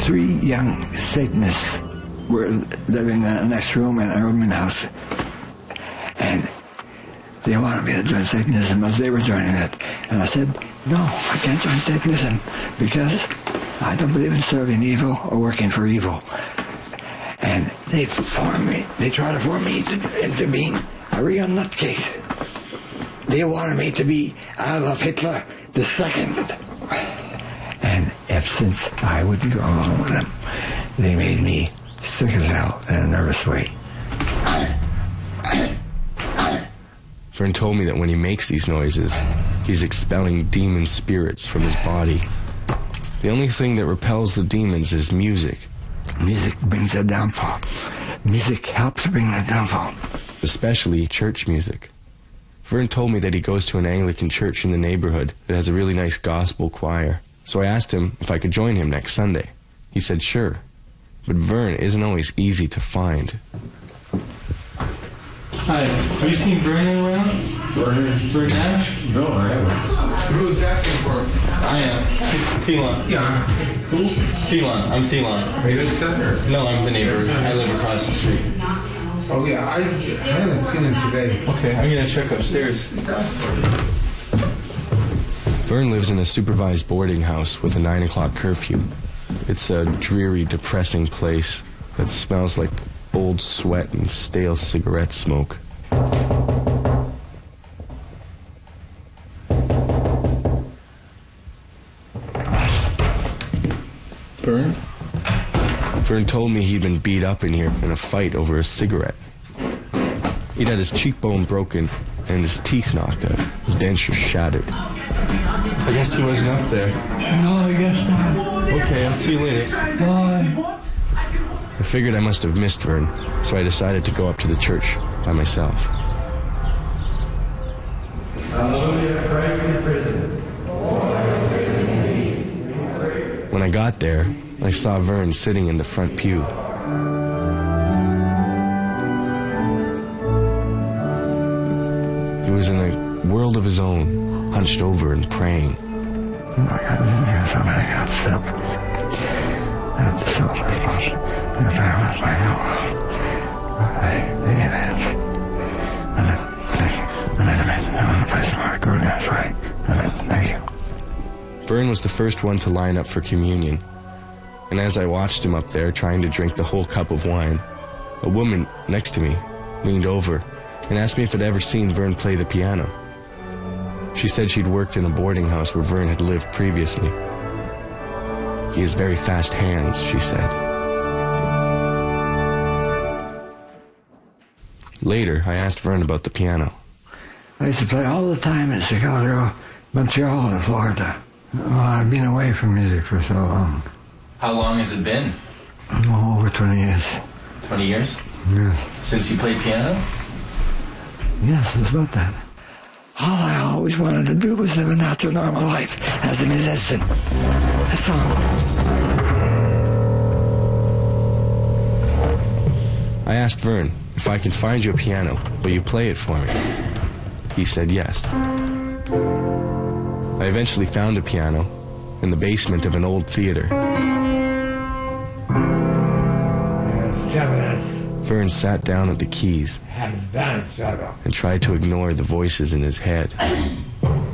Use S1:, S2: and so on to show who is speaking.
S1: 3 young Satanists were living in the next room in a rooming house. And they wanted me to join Satanism as they were joining it. And I said, no, I can't join Satanism because I don't believe in serving evil or working for evil. And they tried to form me into being a real nutcase. They wanted me to be Adolf Hitler II. And ever since I wouldn't go along with them, they made me sick as hell in a nervous way.
S2: Vern told me that when he makes these noises, he's expelling demon spirits from his body. The only thing that repels the demons is music.
S1: Music brings a downfall. Music helps bring a downfall.
S2: Especially church music. Vern told me that he goes to an Anglican church in the neighborhood that has a really nice gospel choir. So I asked him if I could join him next Sunday. He said sure. But Vern isn't always easy to find.
S3: Hi, have you seen Vernon around? Vern Nash?
S4: No, I haven't. Who's asking for him?
S3: I am. Thelon.
S4: Yeah.
S3: Who? Thelon. I'm Thelon.
S4: Are you his son or?
S3: No, I'm the neighbor. I live across the street.
S4: Oh, yeah, I haven't seen him today.
S3: Okay, I'm going to check upstairs.
S2: Vern lives in a supervised boarding house with a 9 o'clock curfew. It's a dreary, depressing place that smells like old sweat and stale cigarette smoke.
S3: Vern?
S2: Vern told me he'd been beat up in here in a fight over a cigarette. He'd had his cheekbone broken and his teeth knocked out. His dentures shattered.
S3: I guess he wasn't up there.
S5: No, I guess not.
S3: Okay, I'll see you later.
S5: Bye.
S2: I figured I must have missed Vern, so I decided to go up to the church by myself.
S6: Hallelujah, Christ in prison.
S2: When I got there, I saw Vern sitting in the front pew. He was in a world of his own, hunched over and praying. Vern was the first one to line up for communion, and as I watched him up there trying to drink the whole cup of wine, a woman next to me leaned over and asked me if I'd ever seen Vern play the piano. She said she'd worked in a boarding house where Vern had lived previously. He has very fast hands, she said. Later, I asked Vern about the piano.
S1: I used to play all the time in Chicago, Montreal, and Florida. Oh, I've been away from music for so long.
S3: How long has it been?
S1: Oh, over 20 years.
S3: 20 years?
S1: Yes.
S3: Since you played piano?
S1: Yes, it's about that. All I always wanted to do was live a natural, normal life as a musician. That's all.
S2: I asked Vern, if I can find you a piano, will you play it for me? He said yes. I eventually found a piano in the basement of an old theater. Vern sat down at the keys and tried to ignore the voices in his head.